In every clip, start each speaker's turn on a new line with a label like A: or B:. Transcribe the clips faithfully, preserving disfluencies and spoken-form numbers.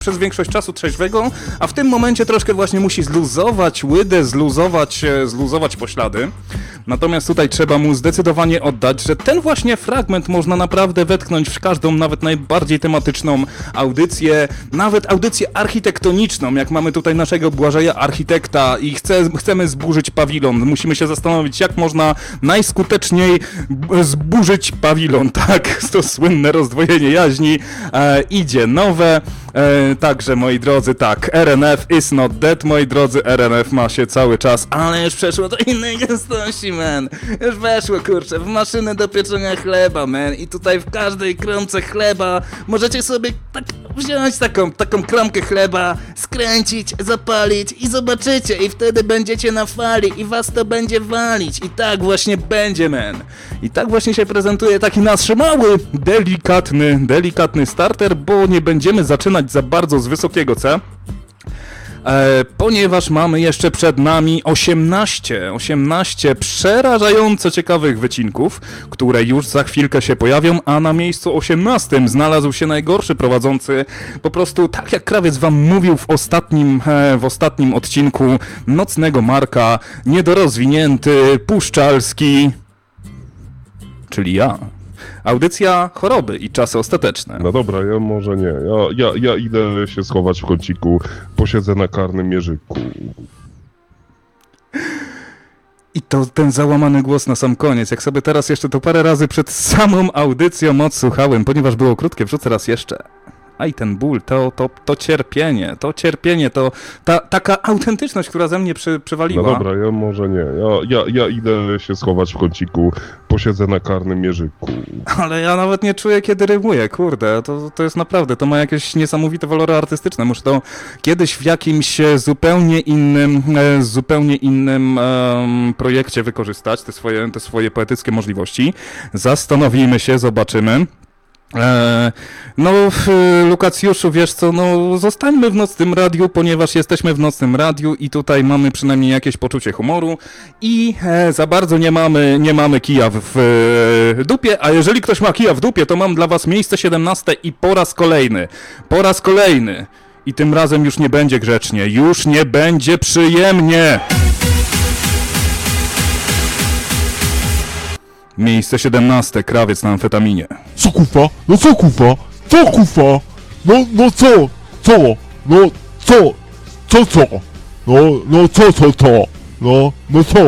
A: przez większość czasu trzeźwego, a w tym momencie troszkę właśnie musi zluzować łydę, zluzować, zluzować poślady. Natomiast tutaj trzeba mu zdecydowanie oddać, że ten właśnie fragment można naprawdę wetknąć w każdą, nawet najbardziej tematyczną audycję, nawet audycję architektoniczną, jak mamy tutaj naszego Błażeja architekta i chce, chcemy zburzyć pawilon. Musimy się zastanowić, jak można najskuteczniej b- zburzyć pawilon, tak, to słynne rozdwojenie jaźni, e, idzie nowe. E, także, moi drodzy, tak, R N F is not dead, moi drodzy, R N F ma się cały czas, ale już przeszło do innej gęstości, man. Już weszło, kurczę, w maszyny do pieczenia chleba, man. I tutaj w każdej kromce chleba możecie sobie tak wziąć taką, taką kromkę chleba, skręcić, zapalić i zobaczycie, i wtedy będziecie na fali i was to będzie walić. I tak właśnie będzie, man. I tak właśnie się prezentuje taki nasz mały, delikatny, delikatny starter, bo nie będziemy zaczynać za bardzo z wysokiego C, e, ponieważ mamy jeszcze przed nami osiemnaście, osiemnaście przerażająco ciekawych wycinków, które już za chwilkę się pojawią, a na miejscu osiemnastym znalazł się najgorszy prowadzący, po prostu tak jak krawiec wam mówił w ostatnim, e, w ostatnim odcinku Nocnego Marka, niedorozwinięty, puszczalski, czyli ja. Audycja choroby i czasy ostateczne.
B: No dobra, ja może nie. Ja, ja, ja idę się schować w kąciku, posiedzę na karnym jeżyku.
A: I to ten załamany głos na sam koniec. Jak sobie teraz jeszcze to parę razy przed samą audycją odsłuchałem, ponieważ było krótkie, wrzucę raz jeszcze. A i ten ból, to, to, to cierpienie, to cierpienie, to ta, taka autentyczność, która ze mnie przy, przywaliła.
B: No dobra, ja może nie. Ja, ja, ja idę się schować w kąciku, posiedzę na karnym jeżyku.
A: Ale ja nawet nie czuję, kiedy rymuję, kurde, to, to jest naprawdę, to ma jakieś niesamowite walory artystyczne. Muszę to kiedyś w jakimś zupełnie innym, zupełnie innym um, projekcie wykorzystać, te swoje, te swoje poetyckie możliwości. Zastanowimy się, zobaczymy. Eee, no, Lukacjuszu, wiesz co, no zostańmy w Nocnym Radiu, ponieważ jesteśmy w Nocnym Radiu i tutaj mamy przynajmniej jakieś poczucie humoru i e, za bardzo nie mamy, nie mamy kija w, w dupie, a jeżeli ktoś ma kija w dupie, to mam dla was miejsce siedemnaste i po raz kolejny, po raz kolejny i tym razem już nie będzie grzecznie, już nie będzie przyjemnie. Miejsce siedemnaste, krawiec na amfetaminie.
C: Co kufa? No co kufa? Co kufa? No, no co? Co? No co? Co co? No, no co co to? No, no co?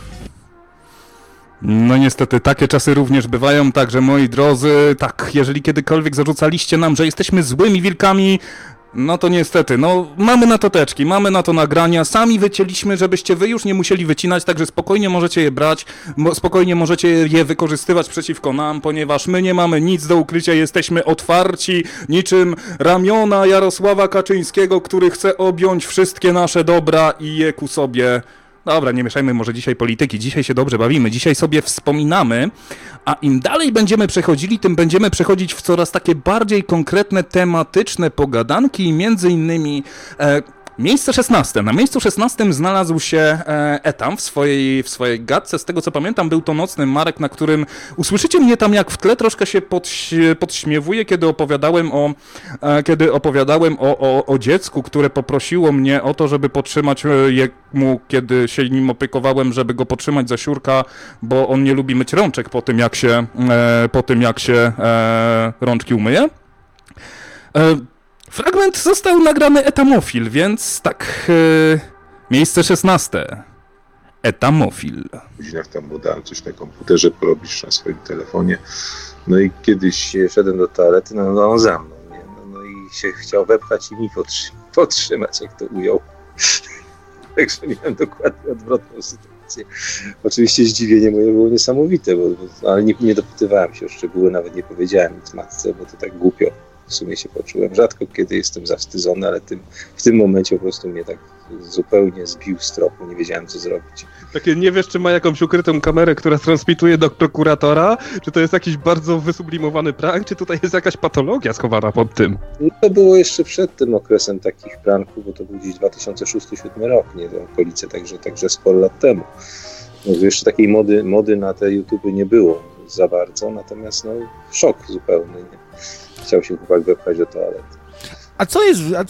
A: No niestety, takie czasy również bywają, także moi drodzy, tak, jeżeli kiedykolwiek zarzucaliście nam, że jesteśmy złymi wilkami, no to niestety, no mamy na to teczki, mamy na to nagrania, sami wycięliśmy, żebyście wy już nie musieli wycinać, także spokojnie możecie je brać, spokojnie możecie je wykorzystywać przeciwko nam, ponieważ my nie mamy nic do ukrycia, jesteśmy otwarci niczym ramiona Jarosława Kaczyńskiego, który chce objąć wszystkie nasze dobra i je ku sobie. Dobra, nie mieszajmy może dzisiaj polityki, dzisiaj się dobrze bawimy, dzisiaj sobie wspominamy, a im dalej będziemy przechodzili, tym będziemy przechodzić w coraz takie bardziej konkretne, tematyczne pogadanki i między innymi e, miejsce szesnaste. Na miejscu szesnastym znalazł się e, Etam w swojej, w swojej gadce, z tego co pamiętam był to Nocny Marek, na którym usłyszycie mnie tam jak w tle troszkę się podś, podśmiewuję, kiedy opowiadałem o, e, kiedy opowiadałem o, o, o dziecku, które poprosiło mnie o to, żeby podtrzymać je mu, kiedy się nim opiekowałem, żeby go podtrzymać za siurka, bo on nie lubi myć rączek po tym, jak się, e, po tym, jak się e, rączki umyje. E, fragment został nagrany Etamofil, więc tak, e, miejsce szesnaste. Etamofil.
D: W godzinach tam mu dałem coś na komputerze, porobisz na swoim telefonie. No i kiedyś szedłem do toalety, no, no on za mną, nie? No, no i się chciał wepchać i mi podtrzymać, podtrzymać jak to ujął. Także miałem dokładnie odwrotną sytuację. Oczywiście zdziwienie moje było niesamowite, bo, bo, ale nie, nie dopytywałem się o szczegóły, nawet nie powiedziałem nic matce, bo to tak głupio w sumie się poczułem. Rzadko kiedy jestem zawstydzony, ale tym, w tym momencie po prostu mnie tak zupełnie zbił z tropu, nie wiedziałem co zrobić.
B: Takie nie wiesz, czy ma jakąś ukrytą kamerę, która transmituje do prokuratora, czy to jest jakiś bardzo wysublimowany prank, czy tutaj jest jakaś patologia schowana pod tym?
D: No to było jeszcze przed tym okresem takich pranków, bo to był gdzieś dwa tysiące szósty dwa tysiące siódmy rok, nie, te okolice, także, także sporo lat temu. No, jeszcze takiej mody, mody na te YouTuby nie było za bardzo, natomiast no szok zupełny, nie? Chciał się chłopak wepchać do toalety.
E: A co jest, a